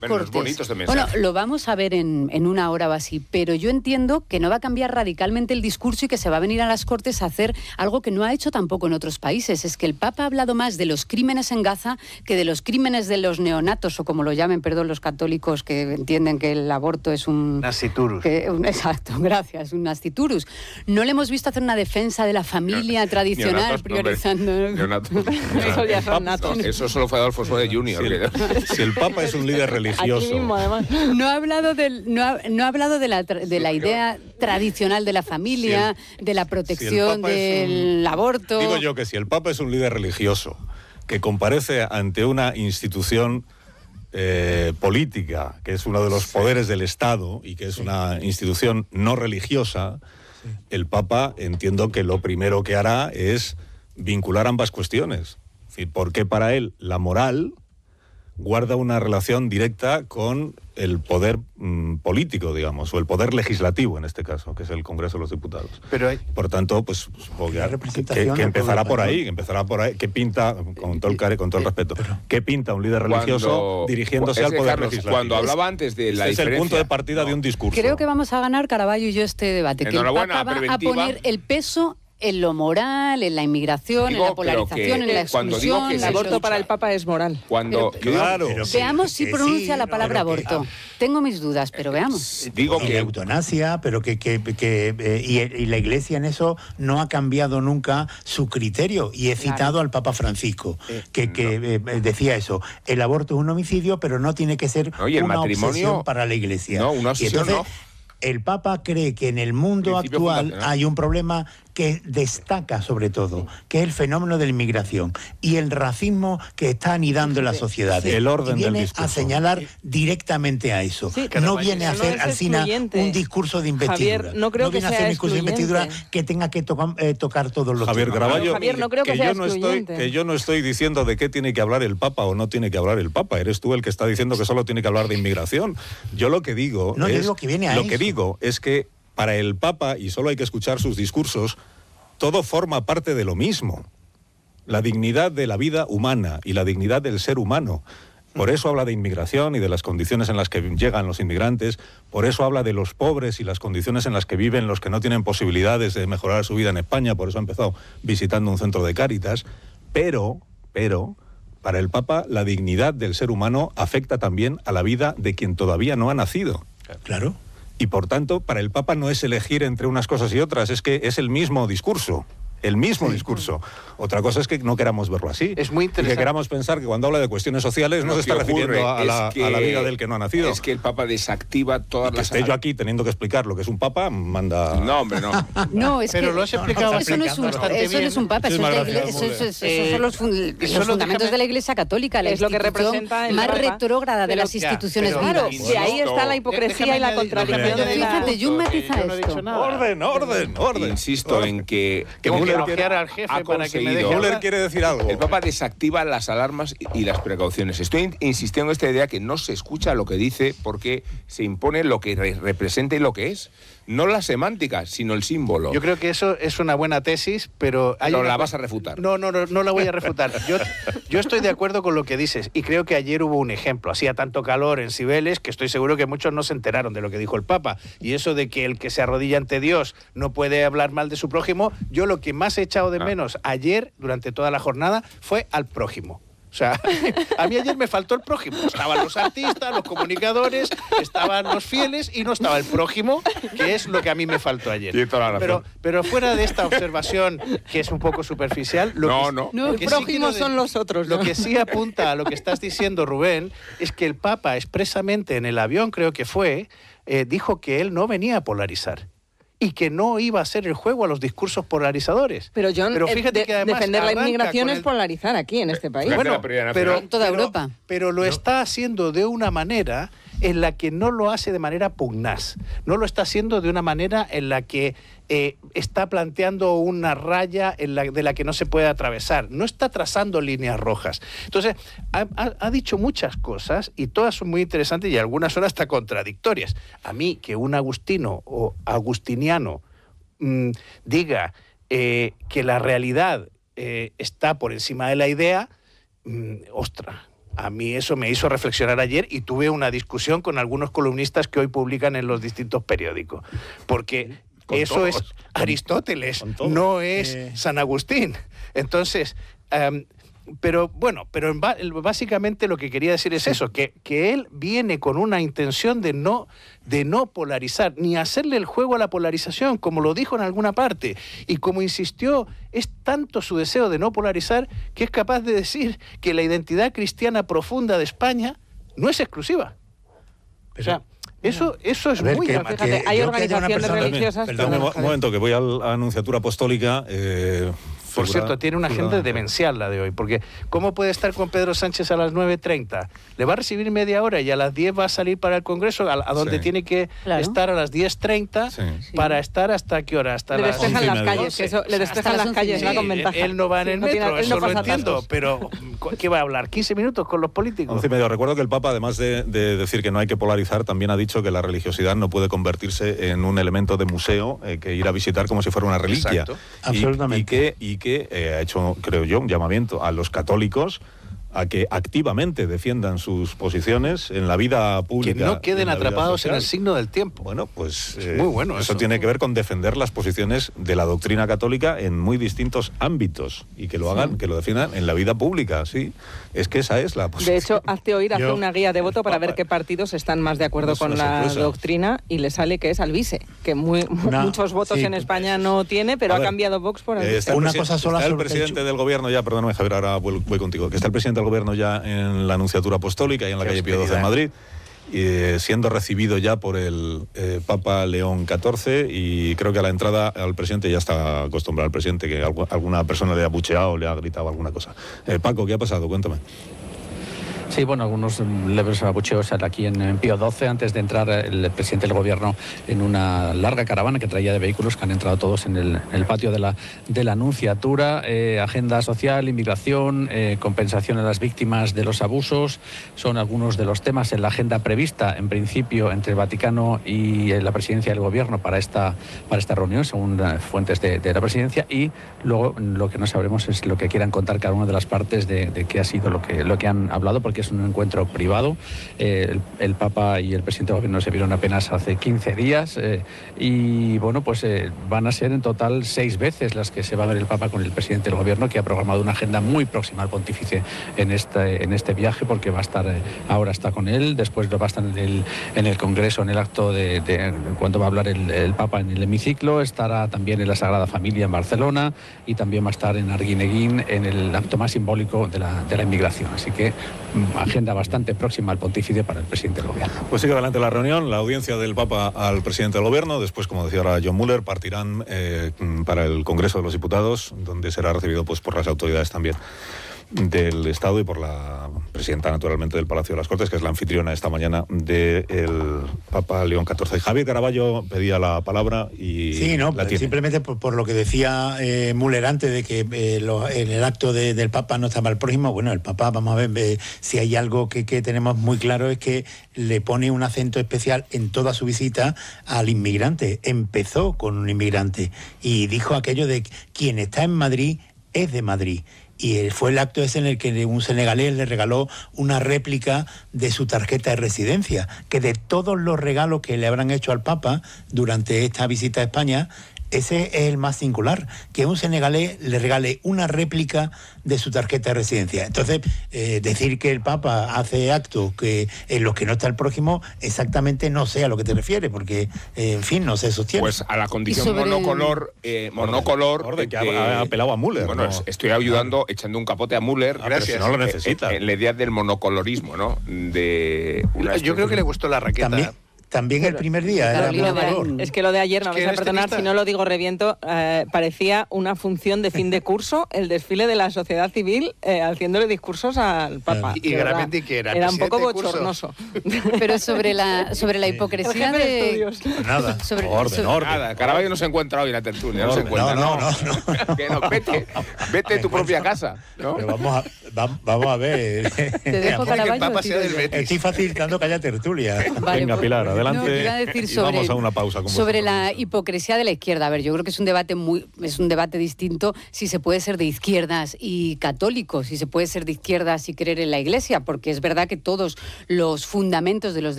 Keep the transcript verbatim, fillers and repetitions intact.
Bueno, Cortés. es bonito este mensaje. Bueno, lo vamos a ver en, en una hora o así, pero yo entiendo que no va a cambiar radicalmente el discurso y que se va a venir a las Cortes a hacer algo que no ha hecho tampoco en otros países. Es que el Papa ha hablado más de los crímenes en Gaza que de los crímenes de los neonatos, o como lo llamen, perdón, los católicos que entienden que el aborto es un... Nasciturus. Que, un exacto, gracias, un nasciturus. No le hemos visto hacer una defensa de la familia tradicional, Neonatos, priorizando... No, neonatos. Eso ya son natos. No, eso solo fue Adolfo Suárez junior Si el, si el Papa es un líder religioso... Aquí mismo, además. No ha hablado, del, no ha, no ha hablado de, la, de la idea tradicional de la familia, si el, de la protección si del un, aborto. Digo yo que si el Papa es un líder religioso que comparece ante una institución eh, política, que es uno de los poderes del Estado y que es una institución no religiosa, el Papa entiendo que lo primero que hará es vincular ambas cuestiones. Es decir, porque para él la moral guarda una relación directa con el poder mmm, político, digamos, o el poder legislativo en este caso, que es el Congreso de los Diputados. Pero hay... Por tanto, pues supongo que, representación que, que empezará por ahí, español. que empezará por ahí, que pinta, con todo el, care, con todo el respeto, ¿qué pinta un líder religioso Cuando, dirigiéndose es al que, poder Carlos, legislativo? Cuando hablaba antes de la este es el punto de partida no. de un discurso. Creo que vamos a ganar, Caraballo y yo, este debate, que el Papa va a poner el peso en lo moral, en la inmigración, digo, en la polarización, que, en la exclusión. Que el aborto para el Papa es moral. Cuando pero, claro, pero, veamos si pronuncia sí, la palabra no, aborto. que, Tengo mis dudas, pero veamos. Digo y que la eutanasia, pero que, que, que eh, y, y la Iglesia en eso no ha cambiado nunca su criterio. Y he citado claro. al Papa Francisco, que, que no. eh, decía eso. El aborto es un homicidio, pero no tiene que ser no, el una matrimonio, obsesión para la Iglesia. No, una obsesión y entonces, no. El Papa cree que en el mundo Principio actual hay un problema que destaca sobre todo, que es el fenómeno de la inmigración y el racismo que está anidando en las sociedades. El orden y viene del discurso. a señalar directamente a eso. Sí, no viene a hacer, no al final, un discurso de investidura. Javier, no creo no viene que a hacer un discurso de investidura que tenga que toca, eh, tocar todos los Javier temas. Caraballo, Javier, no creo que, que sea yo no estoy, excluyente. que yo no estoy diciendo de qué tiene que hablar el Papa o no tiene que hablar el Papa. Eres tú el que está diciendo que solo tiene que hablar de inmigración. Yo lo que digo no, es... yo digo que viene a lo eso. que digo es que para el Papa, y solo hay que escuchar sus discursos, todo forma parte de lo mismo. La dignidad de la vida humana y la dignidad del ser humano. Por eso habla de inmigración y de las condiciones en las que llegan los inmigrantes. Por eso habla de los pobres y las condiciones en las que viven los que no tienen posibilidades de mejorar su vida en España. Por eso ha empezado visitando un centro de Cáritas. Pero, pero, para el Papa, la dignidad del ser humano afecta también a la vida de quien todavía no ha nacido. Claro. Y por tanto, para el Papa no es elegir entre unas cosas y otras, es que es el mismo discurso. El mismo sí. discurso. Otra cosa es que no queramos verlo así. Es muy interesante. Y que queramos pensar que cuando habla de cuestiones sociales no se está refiriendo a la, que, a la vida del que no ha nacido. Es que el Papa desactiva todas y que las... esté yo aquí teniendo que explicar lo que es un Papa, manda... No, hombre, no. No, es Pero que... lo has explicado no, eso no es un, eso no es un Papa, eso, es la iglesia, eso, eso, eso eh, son los, fun, los fundamentos déjame, de la Iglesia Católica, la es lo que representa el más Papa, retrógrada de las instituciones vivas. Claro, si ahí está la hipocresía y la contradicción de la... Fíjate, yo matiza esto. Orden, orden, orden. Insisto en que... Tengo que elogiar al jefe para que me deje. Müller quiere decir algo. El Papa desactiva las alarmas y las precauciones. Estoy insistiendo en esta idea que no se escucha lo que dice porque se impone lo que re representa y lo que es. No la semántica, sino el símbolo. Yo creo que eso es una buena tesis, pero... Hay no una... la vas a refutar. No, no, no, no la voy a refutar. Yo, yo estoy de acuerdo con lo que dices y creo que ayer hubo un ejemplo. Hacía tanto calor en Cibeles que estoy seguro que muchos no se enteraron de lo que dijo el Papa. Y eso de que el que se arrodilla ante Dios no puede hablar mal de su prójimo, yo lo que más he echado de menos ah. ayer, durante toda la jornada, fue al prójimo. O sea, a mí ayer me faltó el prójimo. Estaban los artistas, los comunicadores, estaban los fieles y no estaba el prójimo, que es lo que a mí me faltó ayer. Pero, pero fuera de esta observación, que es un poco superficial, lo no, que, no. no, lo el que prójimo sí son los otros. Lo ¿no? que sí apunta a lo que estás diciendo, Rubén, es que el Papa expresamente en el avión, creo que fue, eh, dijo que él no venía a polarizar. Y que no iba a hacer el juego a los discursos polarizadores. Pero John, pero fíjate de, que además defender la inmigración el... es polarizar aquí, en este país. Bueno, pero, en toda pero, Europa. Pero lo está haciendo de una manera en la que no lo hace de manera pugnaz. No lo está haciendo de una manera en la que eh, está planteando una raya en la, de la que no se puede atravesar. No está trazando líneas rojas. Entonces, ha, ha, ha dicho muchas cosas y todas son muy interesantes y algunas son hasta contradictorias. A mí, que un agustino o agustiniano mmm, diga eh, que la realidad eh, está por encima de la idea, mmm, ostra. A mí eso me hizo reflexionar ayer y tuve una discusión con algunos columnistas que hoy publican en los distintos periódicos. Porque con eso todos, es Aristóteles, con, con no es eh... San Agustín. Entonces, um, pero bueno, pero básicamente lo que quería decir es eso, que, que él viene con una intención de no, de no polarizar, ni hacerle el juego a la polarización, como lo dijo en alguna parte, y como insistió, es tanto su deseo de no polarizar que es capaz de decir que la identidad cristiana profunda de España no es exclusiva. Pero, o sea, eso, eso es ver, muy... Que, fíjate, que, hay organizaciones religiosas... Perdón, un, un momento, que voy a la Anunciatura Apostólica... Eh, Por figura, cierto, tiene una figura, agenda demencial la de hoy, porque ¿cómo puede estar con Pedro Sánchez a las nueve treinta? Le va a recibir media hora y a las diez va a salir para el Congreso, a, a donde sí. tiene que claro. estar a las diez treinta sí. para estar hasta qué hora, hasta le las despejan las calles, que eso, le despejan las calles, la con ventaja. Él no va en el sí, metro, no eso no lo entiendo, tantos. pero ¿qué va a hablar? ¿quince minutos con los políticos? once y medio. Recuerdo que el Papa, además de, de decir que no hay que polarizar, también ha dicho que la religiosidad no puede convertirse en un elemento de museo eh, que ir a visitar como si fuera una reliquia. Exacto. Y, Absolutamente. Y que, y que eh, ha hecho, creo yo, un llamamiento a los católicos a que activamente defiendan sus posiciones en la vida pública. Que no queden atrapados en el signo del tiempo. Bueno, pues es muy bueno eso, eso tiene que ver con defender las posiciones de la doctrina católica en muy distintos ámbitos y que lo hagan, sí. que lo defiendan en la vida pública, sí. Es que esa es la posición. De hecho, hazte oír, hace Yo, una guía de voto para ver qué partidos están más de acuerdo con la sorpresa. doctrina y le sale que es Alvise, que muy, una, muchos votos sí, en España no tiene, pero ver, ha cambiado Vox por Alvise. Eh, una cosa sola está el sobre presidente el del gobierno ya, perdóname Javier, ahora voy, voy contigo, que está el presidente del gobierno ya en en la Anunciatura Apostólica y en la calle Pío doce de Madrid, eh, siendo recibido ya por el eh, Papa León catorce, y creo que a la entrada al presidente ya está acostumbrado al presidente que algo, alguna persona le ha bucheado o le ha gritado alguna cosa. Eh, Paco, ¿qué ha pasado? Cuéntame. Sí, bueno, algunos leves abucheos aquí en, en Pío doce, antes de entrar el presidente del gobierno en una larga caravana que traía de vehículos que han entrado todos en el, en el patio de la, de la Anunciatura. Eh, agenda social, inmigración, eh, compensación a las víctimas de los abusos, son algunos de los temas en la agenda prevista, en principio, entre el Vaticano y la presidencia del gobierno para esta, para esta reunión, según fuentes de, de la presidencia, y luego lo que no sabremos es lo que quieran contar cada una de las partes de, de qué ha sido lo que, lo que han hablado, porque es un encuentro privado. Eh, el, el Papa y el presidente del gobierno se vieron apenas hace quince días eh, y bueno, pues eh, van a ser en total seis veces las que se va a ver el Papa con el presidente del gobierno, que ha programado una agenda muy próxima al pontífice en este, en este viaje, porque va a estar, eh, ahora está con él, después va a estar en el, en el Congreso, en el acto de, de cuando va a hablar el, el Papa en el hemiciclo, estará también en la Sagrada Familia en Barcelona y también va a estar en Arguineguín en el acto más simbólico de la, de la inmigración. Así que agenda bastante próxima al pontífice para el presidente del gobierno. Pues sigue adelante la reunión, la audiencia del Papa al presidente del gobierno. Después, como decía ahora John Muller, partirán eh, para el Congreso de los Diputados, donde será recibido pues por las autoridades también del Estado y por la presidenta, naturalmente, del Palacio de las Cortes, que es la anfitriona esta mañana del Papa León catorce. Javier Caraballo pedía la palabra y sí, no, la tiene. Simplemente por, por lo que decía eh, Müller antes de que eh, lo, en el acto de, del Papa no estaba el prójimo. Bueno, el Papa, vamos a ver, eh, si hay algo que, que tenemos muy claro es que le pone un acento especial en toda su visita al inmigrante. Empezó con un inmigrante y dijo aquello de quien está en Madrid es de Madrid. Y fue el acto ese en el que un senegalés le regaló una réplica de su tarjeta de residencia, que de todos los regalos que le habrán hecho al Papa durante esta visita a España, ese es el más singular, que un senegalés le regale una réplica de su tarjeta de residencia. Entonces, eh, decir que el Papa hace actos que en los que no está el prójimo, exactamente no sé a lo que te refieres, porque, eh, en fin, no se sostiene. Pues a la condición monocolor, eh, monocolor... Orden, que ha, ha apelado a Müller. Bueno, ¿no? Estoy ayudando, echando un capote a Müller. Ah, gracias. Si no lo necesita. En la idea del monocolorismo, ¿no? De una Yo creo que le gustó la raqueta. También, También el primer día. Era de, es que lo de ayer, me vais a perdonar si no lo digo reviento, eh, parecía una función de fin de curso, el desfile de la sociedad civil eh, haciéndole discursos al Papa. Y Garamendi, que era Era un poco bochornoso. Pero sobre la sobre la hipocresía de... Nada, sobre, orden, sobre, orden. Nada, Caraballo no se encuentra hoy en la tertulia, no, no se encuentra. No, no, no. no. Que no, vete, vete a tu propia casa, ¿no? Pero vamos a, va, vamos a ver. Te dejo Caraballo. Estoy facilitando que haya tertulia. Vale, Venga, pues, Pilar, adelante. adelante no, iba a decir y sobre, vamos a una pausa. Con sobre la hipocresía de la izquierda. A ver, yo creo que es un debate muy, es un debate distinto si se puede ser de izquierdas y católicos, si se puede ser de izquierdas y creer en la Iglesia, porque es verdad que todos los fundamentos de los